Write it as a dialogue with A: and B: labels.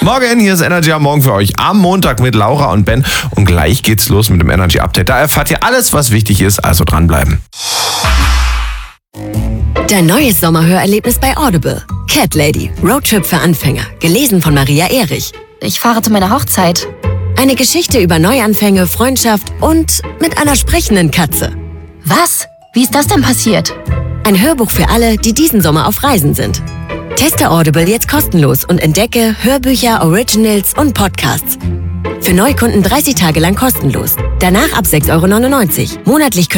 A: Morgen, hier ist Energy am Morgen für euch am Montag mit Laura und Ben. Und gleich geht's los mit dem Energy Update. Da erfahrt ihr alles, was wichtig ist, also dranbleiben.
B: Dein neues Sommerhörerlebnis bei Audible. Cat Lady, Roadtrip für Anfänger. Gelesen von Maria Erich.
C: Ich fahre zu meiner Hochzeit.
B: Eine Geschichte über Neuanfänge, Freundschaft und mit einer sprechenden Katze.
C: Was? Wie ist das denn passiert?
B: Ein Hörbuch für alle, die diesen Sommer auf Reisen sind. Teste Audible jetzt kostenlos und entdecke Hörbücher, Originals und Podcasts. Für Neukunden 30 Tage lang kostenlos. Danach ab 6,99 €. Monatlich